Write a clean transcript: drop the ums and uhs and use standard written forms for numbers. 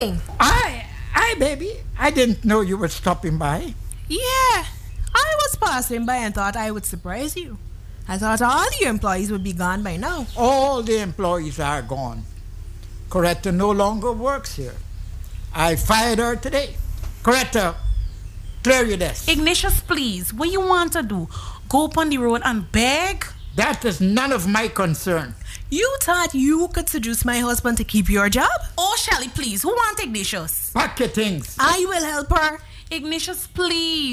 Hi, baby. I didn't know you were stopping by. Yeah, I was passing by and thought I would surprise you. I thought all the employees would be gone by now. All the employees are gone. Coretta no longer works here. I fired her today. Coretta, clear your desk. Ignatius, please, what you want to do? Go up on the road and beg? That is none of my concern. You thought you could seduce my husband to keep your job? Oh, Shelly, please, who want Ignatius? Pack your things. I will help her. Ignatius, please.